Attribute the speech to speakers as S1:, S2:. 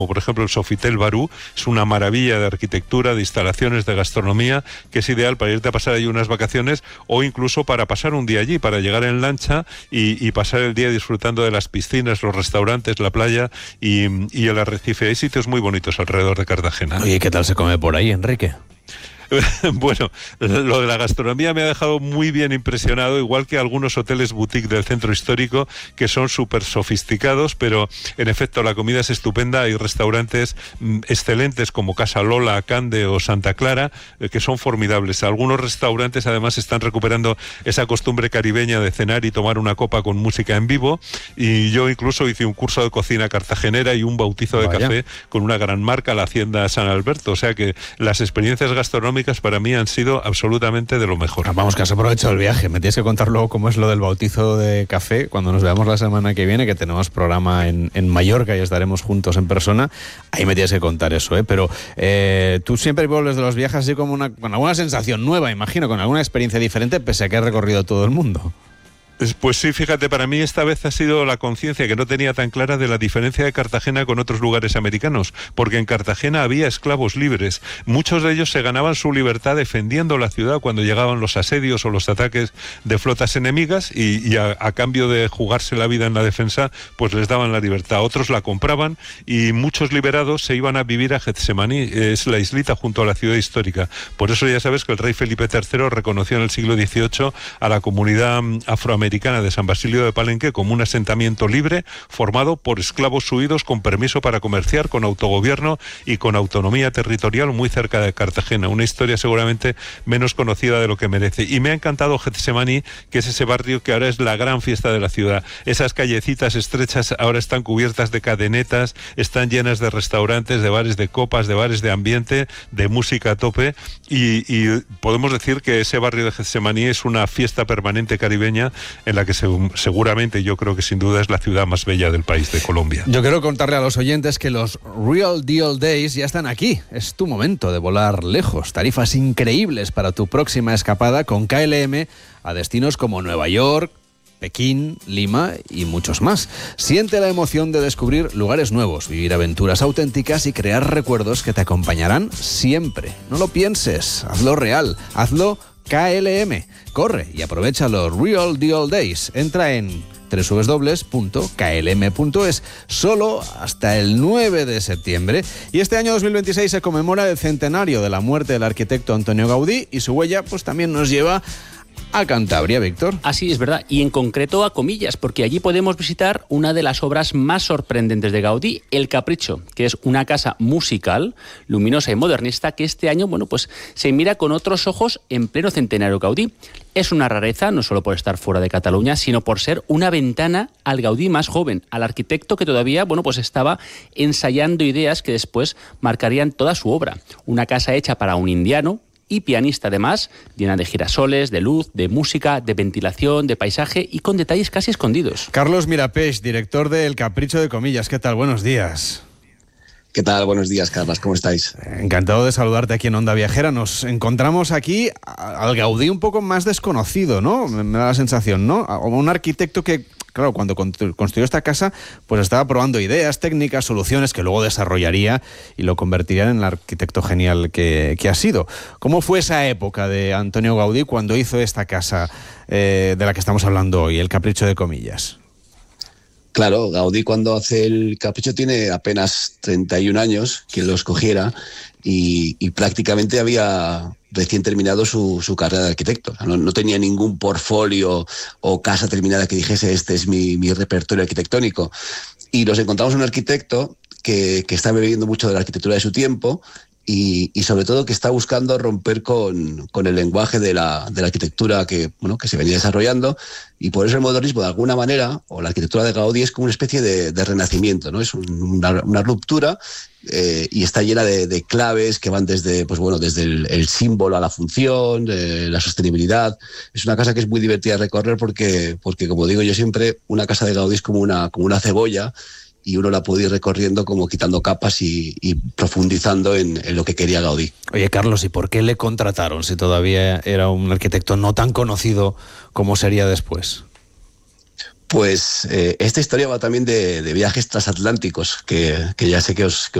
S1: como por ejemplo el Sofitel Barú, es una maravilla de arquitectura, de instalaciones, de gastronomía, que es ideal para irte a pasar allí unas vacaciones o incluso para pasar un día allí, para llegar en lancha y pasar el día disfrutando de las piscinas, los restaurantes, la playa y el arrecife. Hay sitios muy bonitos alrededor de Cartagena.
S2: Oye, ¿qué tal se come por ahí, Enrique?
S1: Bueno, lo de la gastronomía me ha dejado muy bien impresionado, igual que algunos hoteles boutique del centro histórico que son súper sofisticados, pero en efecto la comida es estupenda. Hay restaurantes excelentes como Casa Lola, Cande o Santa Clara, que son formidables. Algunos restaurantes además están recuperando esa costumbre caribeña de cenar y tomar una copa con música en vivo, y yo incluso hice un curso de cocina cartagenera y un bautizo de café con una gran marca, la Hacienda San Alberto, o sea que las experiencias gastronómicas para mí han sido absolutamente de lo mejor.
S2: Vamos, que has aprovechado el viaje. Me tienes que contar luego cómo es lo del bautizo de café cuando nos veamos la semana que viene, que tenemos programa en Mallorca y estaremos juntos en persona. Ahí me tienes que contar eso, ¿eh? Pero tú siempre vuelves de los viajes así como con alguna sensación nueva, imagino, con alguna experiencia diferente, pese a que has recorrido todo el mundo.
S1: Pues sí, fíjate, para mí esta vez ha sido la conciencia que no tenía tan clara de la diferencia de Cartagena con otros lugares americanos, porque en Cartagena había esclavos libres. Muchos de ellos se ganaban su libertad defendiendo la ciudad cuando llegaban los asedios o los ataques de flotas enemigas y a cambio de jugarse la vida en la defensa, pues les daban la libertad. Otros la compraban y muchos liberados se iban a vivir a Getsemaní, es la islita junto a la ciudad histórica. Por eso ya sabes que el rey Felipe III reconoció en el siglo XVIII a la comunidad afroamericana de San Basilio de Palenque como un asentamiento libre formado por esclavos huidos con permiso para comerciar, con autogobierno y con autonomía territorial muy cerca de Cartagena. Una historia seguramente menos conocida de lo que merece. Y me ha encantado Getsemaní, que es ese barrio que ahora es la gran fiesta de la ciudad. Esas callecitas estrechas ahora están cubiertas de cadenetas, están llenas de restaurantes, de bares de copas, de bares de ambiente, de música a tope y podemos decir que ese barrio de Getsemaní es una fiesta permanente caribeña en la que seguramente, yo creo que sin duda es la ciudad más bella del país, de Colombia.
S2: Yo quiero contarle a los oyentes que los Real Deal Days ya están aquí. Es tu momento de volar lejos. Tarifas increíbles para tu próxima escapada con KLM a destinos como Nueva York, Pekín, Lima y muchos más. Siente la emoción de descubrir lugares nuevos, vivir aventuras auténticas y crear recuerdos que te acompañarán siempre. No lo pienses, hazlo real, hazlo KLM. Corre y aprovecha los Real Deal Days. Entra en www.klm.es solo hasta el 9 de septiembre. Y este año 2026 se conmemora el centenario de la muerte del arquitecto Antonio Gaudí y su huella pues también nos lleva a Cantabria, Víctor.
S3: Así es, verdad, y en concreto a Comillas, porque allí podemos visitar una de las obras más sorprendentes de Gaudí, El Capricho, que es una casa musical, luminosa y modernista, que este año, pues se mira con otros ojos en pleno centenario Gaudí. Es una rareza, no solo por estar fuera de Cataluña, sino por ser una ventana al Gaudí más joven, al arquitecto que todavía, estaba ensayando ideas que después marcarían toda su obra. Una casa hecha para un indiano, y pianista además, llena de girasoles, de luz, de música, de ventilación, de paisaje y con detalles casi escondidos.
S2: Carlos Mirapeix, director de El Capricho de Comillas. ¿Qué tal? Buenos días.
S4: ¿Qué tal? Buenos días, Carlos. ¿Cómo estáis?
S2: Encantado de saludarte aquí en Onda Viajera. Nos encontramos aquí al Gaudí un poco más desconocido, ¿no? Me da la sensación, ¿no? Un arquitecto que, claro, cuando construyó esta casa, pues estaba probando ideas, técnicas, soluciones que luego desarrollaría y lo convertiría en el arquitecto genial que ha sido. ¿Cómo fue esa época de Antonio Gaudí cuando hizo esta casa de la que estamos hablando hoy, El Capricho de Comillas?
S4: Claro, Gaudí cuando hace El Capricho tiene apenas 31 años, quien lo escogiera, y prácticamente había recién terminado su carrera de arquitecto. O sea, no tenía ningún portfolio o casa terminada que dijese este es mi repertorio arquitectónico. Y nos encontramos un arquitecto que está bebiendo mucho de la arquitectura de su tiempo y sobre todo que está buscando romper con el lenguaje de la arquitectura que se venía desarrollando, y por eso el modernismo de alguna manera, o la arquitectura de Gaudí, es como una especie de renacimiento, ¿no? Es una ruptura y está llena de claves que van desde el símbolo a la función, la sostenibilidad. Es una casa que es muy divertida de recorrer porque como digo yo siempre, una casa de Gaudí es como una cebolla, y uno la puede ir recorriendo como quitando capas y profundizando en lo que quería Gaudí.
S2: Oye, Carlos, ¿y por qué le contrataron si todavía era un arquitecto no tan conocido como sería después?
S4: Pues esta historia va también de viajes transatlánticos, que ya sé que os